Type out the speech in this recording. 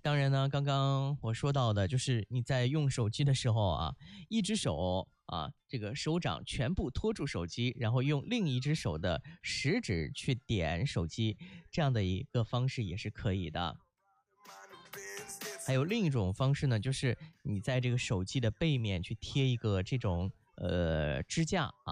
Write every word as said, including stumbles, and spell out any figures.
当然呢，刚刚我说到的就是你在用手机的时候啊，一只手啊，这个手掌全部托住手机，然后用另一只手的食指去点手机，这样的一个方式也是可以的。还有另一种方式呢，就是你在这个手机的背面去贴一个这种呃支架啊，